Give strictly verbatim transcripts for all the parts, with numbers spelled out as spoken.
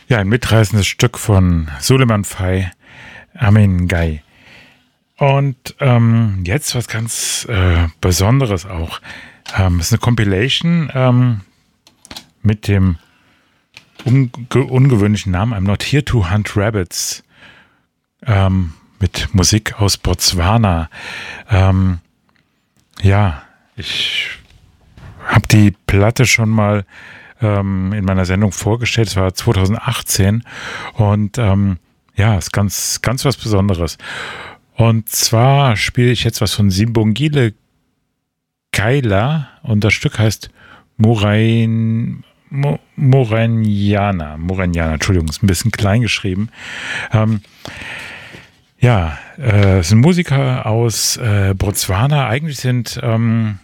Ja, ein mitreißendes Stück von Suleiman Faye, Amin Gai. Und ähm, jetzt was ganz äh, Besonderes auch. Ähm, es ist eine Compilation ähm, mit dem unge- ungewöhnlichen Namen I'm Not Here to Hunt Rabbits, ähm, mit Musik aus Botswana. Ähm, ja, ich habe die Platte schon mal ähm, in meiner Sendung vorgestellt. Es war zwanzig achtzehn und ähm, ja, ist ganz, ganz was Besonderes. Und zwar spiele ich jetzt was von Simbongile Kaila und das Stück heißt Morain, Mo, Moraniana. Moraniana, Entschuldigung, ist ein bisschen klein geschrieben. Ähm, ja, äh, es sind Musiker aus äh, Botswana. Eigentlich sind ähm,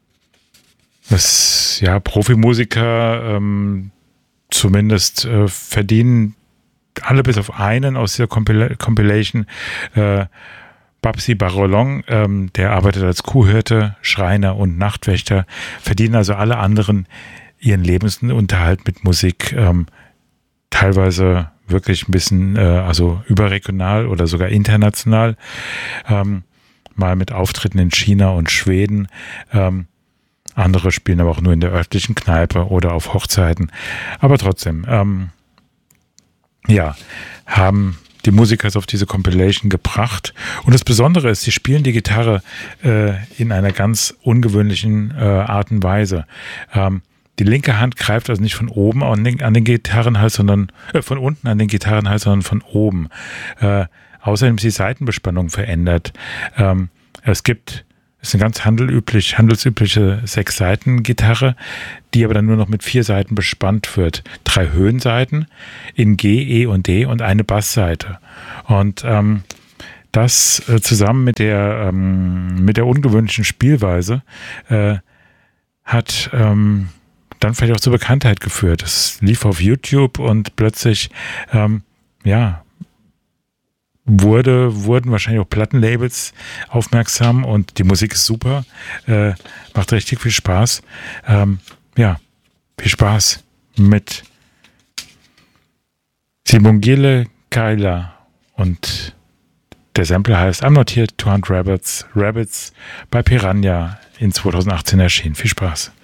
das ja Profimusiker, ähm, zumindest äh, verdienen alle bis auf einen aus dieser Compil- Compilation. Äh, Babsi Barolong, ähm, der arbeitet als Kuhhirte, Schreiner und Nachtwächter, verdienen also alle anderen ihren Lebensunterhalt mit Musik, ähm, teilweise wirklich ein bisschen, äh, also überregional oder sogar international, ähm, mal mit Auftritten in China und Schweden. Ähm, andere spielen aber auch nur in der örtlichen Kneipe oder auf Hochzeiten. Aber trotzdem, ähm, ja, haben die Musiker auf diese Compilation gebracht. Und das Besondere ist, sie spielen die Gitarre äh, in einer ganz ungewöhnlichen äh, Art und Weise. Ähm, die linke Hand greift also nicht von oben an den, an den Gitarrenhals, sondern äh, von unten an den Gitarrenhals, sondern von oben. Äh, außerdem ist die Saitenbespannung verändert. Ähm, es gibt Es ist eine ganz handelüblich, handelsübliche Sechs-Seiten-Gitarre, die aber dann nur noch mit vier Seiten bespannt wird. Drei Höhenseiten in G, E und D und eine Bassseite. Und ähm, das äh, zusammen mit der, ähm, mit der ungewöhnlichen Spielweise äh, hat ähm, dann vielleicht auch zur Bekanntheit geführt. Es lief auf YouTube und plötzlich, ähm, ja, Wurde, wurden wahrscheinlich auch Plattenlabels aufmerksam und die Musik ist super, äh, macht richtig viel Spaß. Ähm, ja, viel Spaß mit Simbongile Kaila und der Sampler heißt I'm Not Here to Hunt Rabbits, Rabbits bei Piranha in zwanzig achtzehn erschienen. Viel Spaß.